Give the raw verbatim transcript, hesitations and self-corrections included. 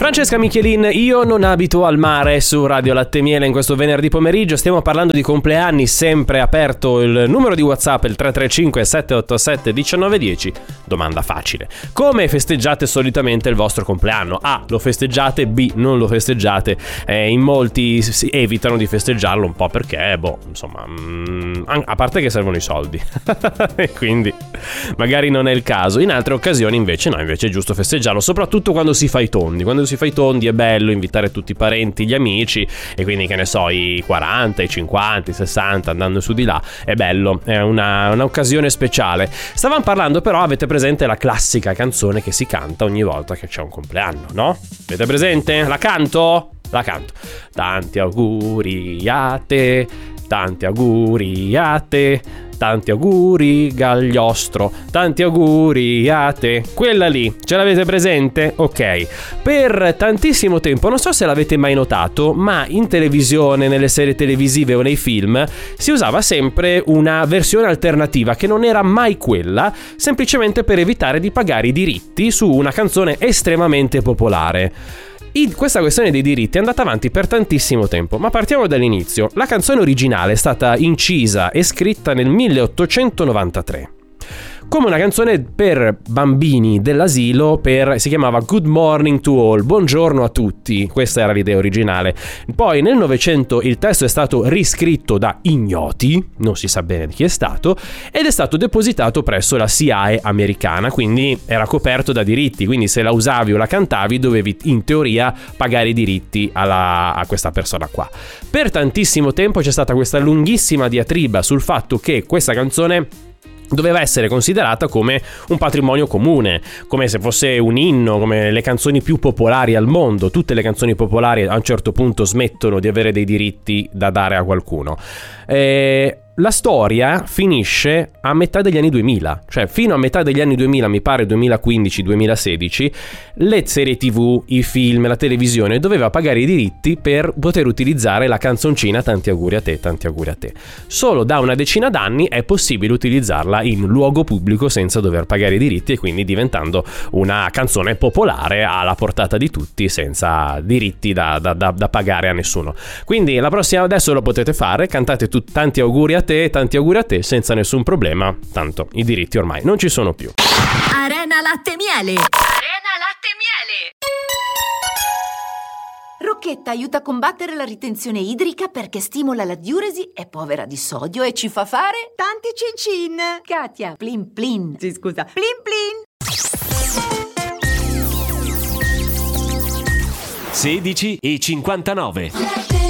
Francesca Michelin, io non abito al mare su Radio Latte e Miele in questo venerdì pomeriggio. Stiamo parlando di compleanni, sempre aperto il numero di WhatsApp, il tre tre cinque sette otto sette uno nove uno zero. Domanda facile: come festeggiate solitamente il vostro compleanno? A. Lo festeggiate, B. Non lo festeggiate. Eh, in molti si evitano di festeggiarlo un po' perché, boh, insomma, mh, a parte che servono i soldi e quindi magari non è il caso. In altre occasioni invece no, invece è giusto festeggiarlo, soprattutto quando si fa i tondi. Quando si fa i tondi è bello invitare tutti i parenti, gli amici, e quindi, che ne so, i quaranta, i cinquanta, i sessanta, andando su di là, è bello, è una, un'occasione speciale. Stavamo parlando però, avete presente la classica canzone che si canta ogni volta che c'è un compleanno, no? Avete presente? La canto? La canto. Tanti auguri a te, tanti auguri a te, tanti auguri Gagliostro, tanti auguri a te. Quella lì, ce l'avete presente? Ok. Per tantissimo tempo, non so se l'avete mai notato, ma in televisione, nelle serie televisive o nei film, si usava sempre una versione alternativa che non era mai quella, semplicemente per evitare di pagare i diritti su una canzone estremamente popolare. Questa questione dei diritti è andata avanti per tantissimo tempo, ma partiamo dall'inizio. La canzone originale è stata incisa e scritta nel milleottocentonovantatré come una canzone per bambini dell'asilo, per, si chiamava Good Morning to All, buongiorno a tutti. Questa era l'idea originale. Poi nel Novecento il testo è stato riscritto da ignoti, non si sa bene di chi è stato, ed è stato depositato presso la C I A americana, quindi era coperto da diritti, quindi se la usavi o la cantavi dovevi in teoria pagare i diritti alla, a questa persona qua. Per tantissimo tempo c'è stata questa lunghissima diatriba sul fatto che questa canzone doveva essere considerata come un patrimonio comune, come se fosse un inno, come le canzoni più popolari al mondo. Tutte le canzoni popolari a un certo punto smettono di avere dei diritti da dare a qualcuno. E la storia finisce a metà degli anni duemila, cioè fino a metà degli anni duemila, mi pare duemilaquindici duemilasedici, le serie tv, i film, la televisione doveva pagare i diritti per poter utilizzare la canzoncina tanti auguri a te, tanti auguri a te. Solo da una decina d'anni è possibile utilizzarla in luogo pubblico senza dover pagare i diritti, e quindi diventando una canzone popolare alla portata di tutti, senza diritti da, da, da, da pagare a nessuno. Quindi la prossima, adesso lo potete fare, cantate tu, tanti auguri a te, tanti auguri a te, senza nessun problema, tanto i diritti ormai non ci sono più. Arena Latte e Miele. Arena Latte e Miele. Rocchetta aiuta a combattere la ritenzione idrica perché stimola la diuresi, è povera di sodio e ci fa fare tanti cin cin. Katia, plin plin. Sì, scusa, plin plin. sedici e cinquantanove.